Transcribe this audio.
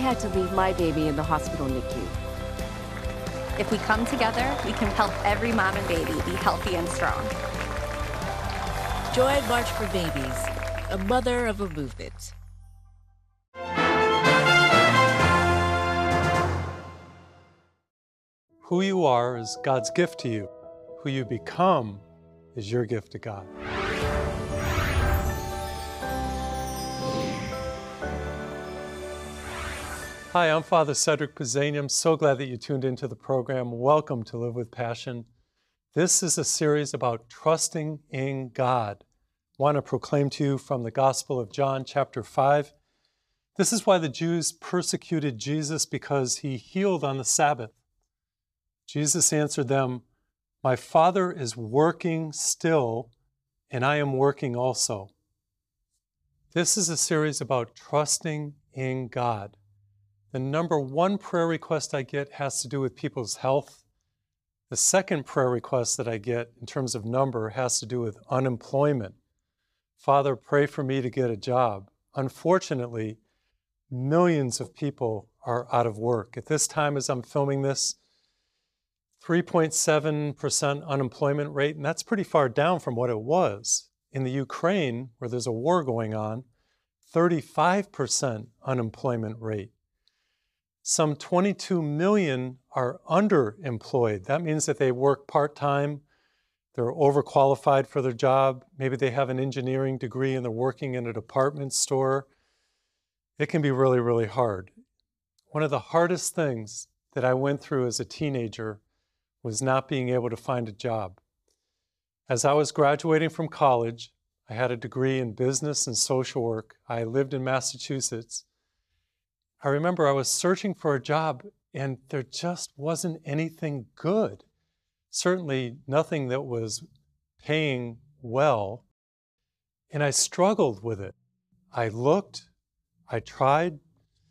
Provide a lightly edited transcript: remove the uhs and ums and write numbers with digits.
had to leave my baby in the hospital NICU. If we come together, we can help every mom and baby be healthy and strong. Join March for Babies, a mother of a movement. Who you are is God's gift to you. Who you become is your gift to God. Hi, I'm Father Cedric Pizzani. I'm so glad that you tuned into the program. Welcome to Live with Passion. This is a series about trusting in God. I want to proclaim to you from the Gospel of John, chapter 5. This is why the Jews persecuted Jesus, because he healed on the Sabbath. Jesus answered them, "My Father is working still, and I am working also." This is a series about trusting in God. The number one prayer request I get has to do with people's health. The second prayer request that I get in terms of number has to do with unemployment. Father, pray for me to get a job. Unfortunately, millions of people are out of work. At this time, as I'm filming this, 3.7% unemployment rate, and that's pretty far down from what it was. In the Ukraine, where there's a war going on, 35% unemployment rate. Some 22 million are underemployed. That means that they work part-time, they're overqualified for their job, maybe they have an engineering degree and they're working in a department store. It can be really, really hard. One of the hardest things that I went through as a teenager was not being able to find a job. As I was graduating from college, I had a degree in business and social work. I lived in Massachusetts. I remember I was searching for a job and there just wasn't anything good. Certainly nothing that was paying well. And I struggled with it. I looked, I tried,